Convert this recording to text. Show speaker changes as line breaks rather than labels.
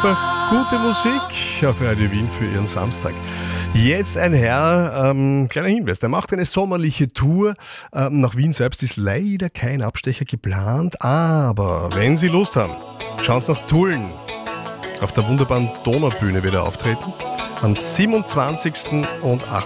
Einfach gute Musik auf Radio Wien für Ihren Samstag. Jetzt ein Herr, kleiner Hinweis, der macht eine sommerliche Tour. Nach Wien selbst ist leider kein Abstecher geplant, aber wenn Sie Lust haben, schauen Sie nach Tulln. Auf der wunderbaren Donaubühne wird er auftreten. Am 27. und